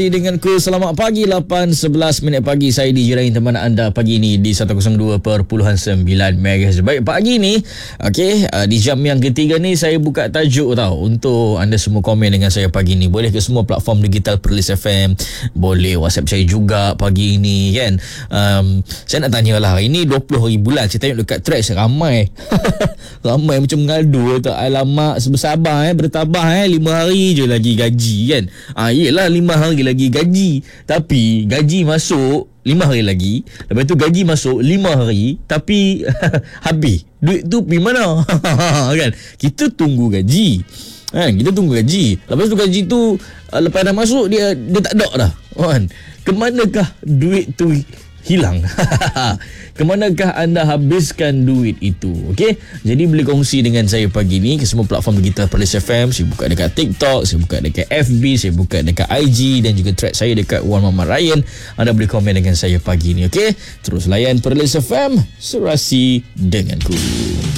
Denganku, selamat pagi 8.11 minit pagi. Saya DJ Rahim teman anda pagi ni di 102.9 MHz. Baik, pagi ni di jam yang ketiga ni saya buka tajuk tau untuk anda semua komen dengan saya pagi ni. Boleh ke semua platform digital Perlis FM, boleh WhatsApp saya juga pagi ni kan. Saya nak tanya lah, ini 20 hari bulan saya tengok dekat Threads ramai ramai macam mengadu tak, alamak bersabar bertabah 5 hari je lagi gaji kan. Yelah 5 hari lagi gaji, tapi gaji masuk 5 hari lagi, lepas tu gaji masuk 5 hari tapi habis duit tu pergi mana? Kan kita tunggu gaji kan, kita tunggu gaji, lepas tu gaji tu lepas dah masuk dia tak ada dah kan. Kemanakah duit tu hilang? Kemanakah anda habiskan duit itu? Okey, jadi boleh kongsi dengan saya pagi ni ke semua platform digital Perlis FM. Saya buka dekat TikTok, saya buka dekat FB, saya buka dekat IG dan juga thread saya dekat Wan Muhammad Ryan. Anda boleh komen dengan saya pagi ni. Okey, terus layan Perlis FM, serasi denganku.